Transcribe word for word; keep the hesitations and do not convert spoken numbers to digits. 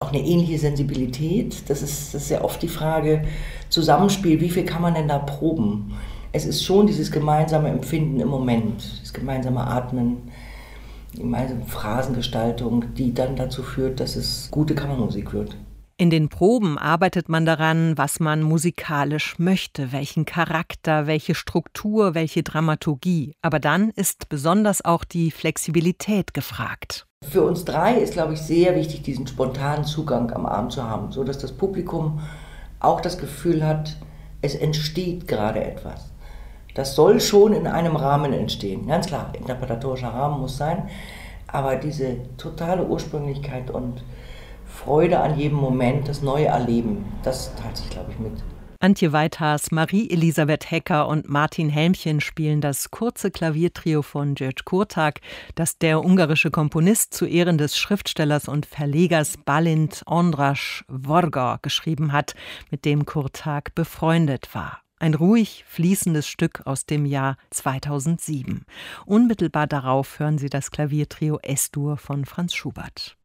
auch eine ähnliche Sensibilität. Das ist, das ist ja oft die Frage, Zusammenspiel, wie viel kann man denn da proben? Es ist schon dieses gemeinsame Empfinden im Moment, das gemeinsame Atmen, die gemeinsame Phrasengestaltung, die dann dazu führt, dass es gute Kammermusik wird. In den Proben arbeitet man daran, was man musikalisch möchte, welchen Charakter, welche Struktur, welche Dramaturgie. Aber dann ist besonders auch die Flexibilität gefragt. Für uns drei ist, glaube ich, sehr wichtig, diesen spontanen Zugang am Abend zu haben, sodass das Publikum auch das Gefühl hat, es entsteht gerade etwas. Das soll schon in einem Rahmen entstehen. Ganz klar, interpretatorischer Rahmen muss sein, aber diese totale Ursprünglichkeit und Freude an jedem Moment, das neue Erleben, das teilt sich, glaube ich, mit. Antje Weithaas, Marie-Elisabeth Hecker und Martin Helmchen spielen das kurze Klaviertrio von György Kurtág, das der ungarische Komponist zu Ehren des Schriftstellers und Verlegers Balint András Varga geschrieben hat, mit dem Kurtág befreundet war. Ein ruhig fließendes Stück aus dem Jahr zweitausendsieben. Unmittelbar darauf hören Sie das Klaviertrio Es-Dur von Franz Schubert.